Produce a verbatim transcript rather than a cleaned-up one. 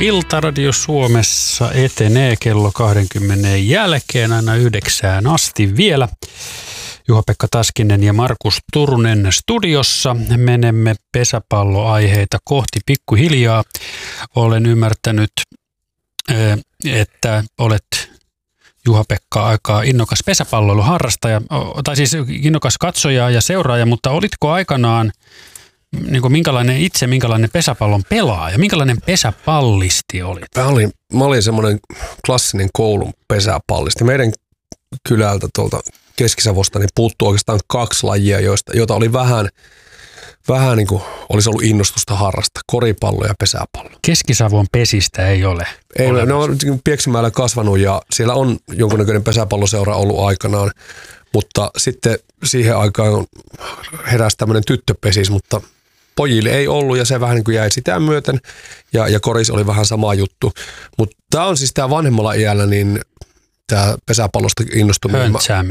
ilta Radio Suomessa etenee kello kaksikymmentä jälkeen aina yhdeksään asti vielä. Juha-Pekka Taskinen ja Markus Turunen studiossa. Menemme pesäpalloaiheita kohti pikkuhiljaa. Olen ymmärtänyt, että olet Juha-Pekka aika innokas pesäpalloiluharrastaja, tai siis innokas katsoja ja seuraaja, mutta olitko aikanaan niin kuin minkälainen itse, minkälainen pesäpallon pelaaja, minkälainen pesäpallisti olit? Mä olin, mä olin semmoinen klassinen koulun pesäpallisti. Meidän kylältä tuolta Keski-Savosta niin puuttuu oikeastaan kaksi lajia, joista, joita oli vähän, vähän niin kuin olisi ollut innostusta harrastaa. Koripallo ja pesäpallo. Keski-Savon pesistä ei ole. Ei, ne on Pieksämäellä kasvanut ja siellä on jonkunnäköinen pesäpalloseura ollut aikanaan, mutta sitten siihen aikaan heräsi tämmöinen tyttöpesis, mutta pojille ei ollut ja se vähän niin kuin jäi sitä myöten ja, ja koris oli vähän sama juttu. Mutta tämä on siis tämä vanhemmalla iällä, niin tämä pesäpallosta innostuminen. Höntsääminen.